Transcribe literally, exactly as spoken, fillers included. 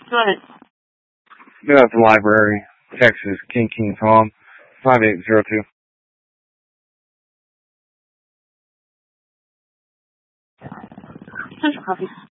Right. Go out to the library, Texas, King King Tom, five eight zero two. Here's your coffee.